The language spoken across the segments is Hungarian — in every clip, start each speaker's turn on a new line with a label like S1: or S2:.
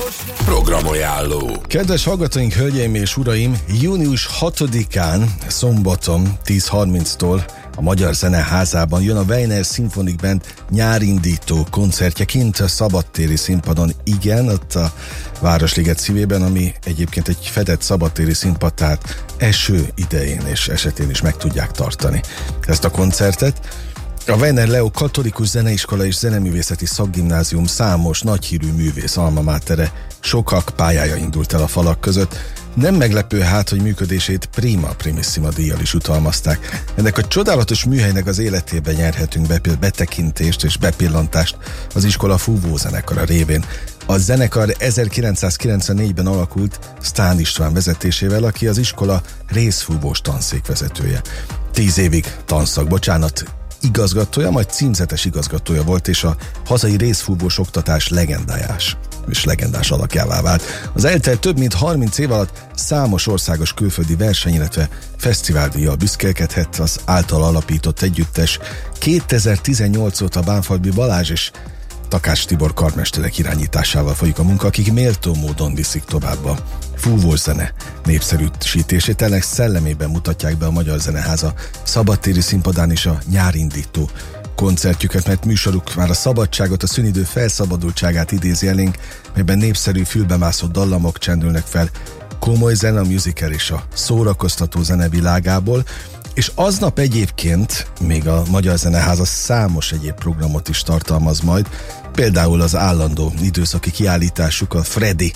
S1: Programajánló.
S2: Kedves hallgatóink, hölgyeim és uraim, június 6-án, szombaton 10:30-tól a Magyar Zeneházában jön a Weiner Symphonic Band nyárindító koncertje kint a szabadtéri színpadon. Igen, ott a Városliget szívében, ami egyébként egy fedett szabadtéri színpad, tehát eső idején és esetén is meg tudják tartani ezt a koncertet. A Weiner Leo Katolikus Zeneiskola és Zeneművészeti Szakgimnázium számos nagyhírű művész alma mátere, sokak pályája indult el a falak között. Nem meglepő hát, hogy működését prima primissima díjjal is utalmazták. Ennek a csodálatos műhelynek az életében nyerhetünk betekintést és bepillantást az iskola fúvózenekara révén. A zenekar 1994-ben alakult Sztán István vezetésével, aki az iskola részfúvós tanszékvezetője. 10 évig igazgatója, majd címzetes igazgatója volt, és a hazai részfúvós oktatás legendás alakjává vált. Az eltelt több mint 30 év alatt számos országos külföldi verseny, illetve fesztiváldíjjal büszkélkedhet az által alapított együttes. 2018 óta Bánfalvi Balázs és Takács Tibor karmesterek irányításával folyik a munka, akik méltó módon viszik tovább a fúvós zene népszerűsítését. Ennek szellemében mutatják be a Magyar Zeneháza szabadtéri színpadán is a nyárindító koncertjüket, mert műsoruk már a szabadságot, a szünidő felszabadultságát idézi elénk, melyben népszerű fülbemászott dallamok csendülnek fel, komoly zene, a musical és a szórakoztató zene világából, és aznap egyébként még a Magyar Zeneháza számos egyéb programot is tartalmaz majd, például az állandó időszaki kiállításuk, a Freddy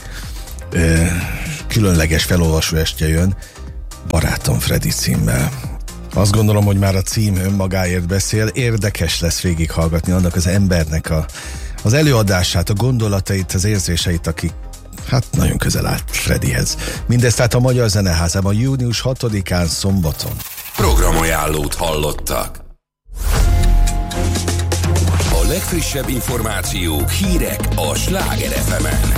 S2: különleges felolvasó estje jön, Barátom Freddy címmel. Azt gondolom, hogy már a cím önmagáért beszél, érdekes lesz végighallgatni annak az embernek az előadását, a gondolatait, az érzéseit, aki nagyon közel állt Freddyhez. Mindezt tehát a Magyar Zeneházában június 6-án szombaton.
S1: Programajánlót hallottak. A legfrissebb információk, hírek a Sláger FM-en.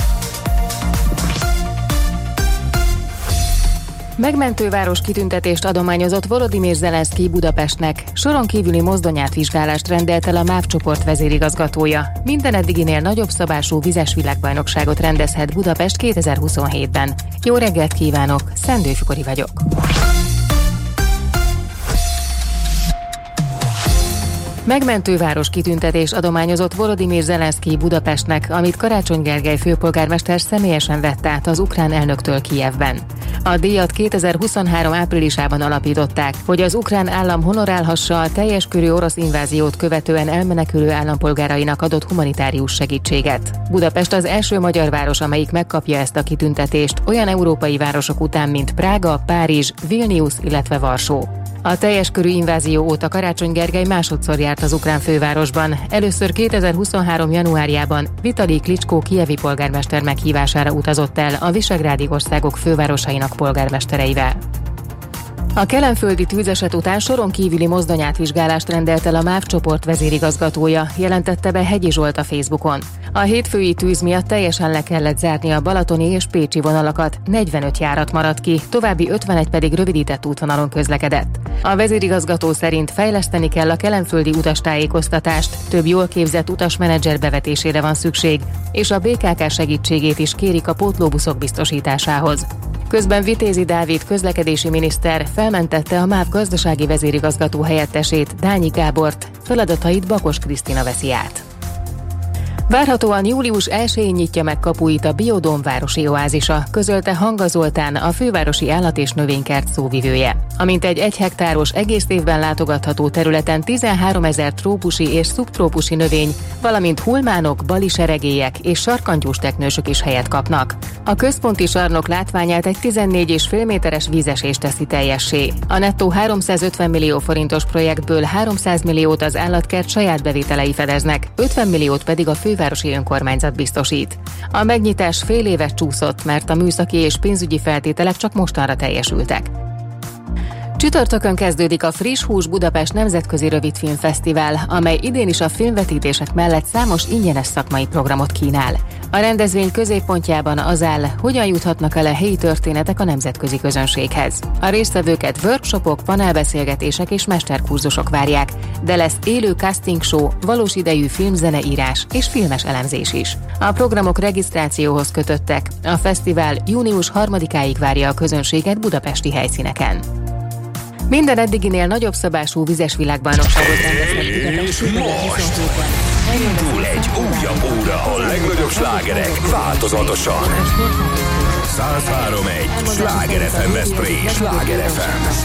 S3: Megmentőváros kitüntetést adományozott Volodymyr Zelenszkij Budapestnek. Soron kívüli mozdonyátvizsgálást rendelt el a MÁV csoport vezérigazgatója. Minden eddiginél nagyobb szabású vizes világbajnokságot rendezhet Budapest 2027-ben. Jó reggelt kívánok, Szendő Fikori vagyok. Megmentőváros kitüntetés adományozott Volodymyr Zelenszkij Budapestnek, amit Karácsony Gergely főpolgármester személyesen vett át az ukrán elnöktől Kijevben. A díjat 2023 áprilisában alapították, hogy az ukrán állam honorálhassa a teljes körű orosz inváziót követően elmenekülő állampolgárainak adott humanitárius segítséget. Budapest az első magyar város, amelyik megkapja ezt a kitüntetést, olyan európai városok után, mint Prága, Párizs, Vilnius, illetve Varsó. A teljes körű invázió óta Karácsony Gergely másodszor járt az ukrán fővárosban. Először 2023. januárjában Vitalij Klitschko kijevi polgármester meghívására utazott el a visegrádi országok fővárosainak polgármestereivel. A kelenföldi tűzeset után soron kívüli mozdonyátvizsgálást rendelt el a MÁV csoport vezérigazgatója, jelentette be Hegyi Zsolt a Facebookon. A hétfői tűz miatt teljesen le kellett zárni a balatoni és pécsi vonalakat, 45 járat maradt ki, további 51 pedig rövidített útvonalon közlekedett. A vezérigazgató szerint fejleszteni kell a kelenföldi utastájékoztatást, több jól képzett utasmenedzser bevetésére van szükség, és a BKK segítségét is kérik a pótlóbuszok biztosításához. Közben Vitézi Dávid közlekedési miniszter felmentette a MÁV gazdasági vezérigazgató helyettesét, Dányi Gábort, feladatait Bakos Krisztina veszi át. Várhatóan július 1-én nyitja meg kapuit a Biodóm városi oázisa, közölte Hanga Zoltán, a fővárosi állat- és növénykert szóvivője. Amint egy 1 hektáros egész évben látogatható területen 13 000 trópusi és szubtrópusi növény, valamint hulmánok, baliseregélyek és sarkantyús teknősök is helyet kapnak. A központi sarnok látványát egy 14,5 méteres vízesés teszi teljessé. A nettó 350 millió forintos projektből 300 milliót az állatkert saját bevételei fedeznek, 50 milliót pedig a fővárosi önkormányzat biztosít. A megnyitás fél évet csúszott, mert a műszaki és pénzügyi feltételek csak mostanra teljesültek. Csütörtökön kezdődik a Friss Hús Budapest Nemzetközi Rövidfilmfesztivál, amely idén is a filmvetítések mellett számos ingyenes szakmai programot kínál. A rendezvény középpontjában az áll, hogyan juthatnak el a helyi történetek a nemzetközi közönséghez. A résztvevőket workshopok, panelbeszélgetések és mesterkurzusok várják, de lesz élő casting show, valós idejű filmzeneírás és filmes elemzés is. A programok regisztrációhoz kötöttek. A fesztivál június 3-áig várja a közönséget budapesti helyszíneken. Minden eddiginél nagyobb szabású vizes világbajnokságot rendeznek.
S1: És most indul egy újabb óra, a legnagyobb slágerek változatosan. 103.1 Sláger FM Veszprém, Sláger FM.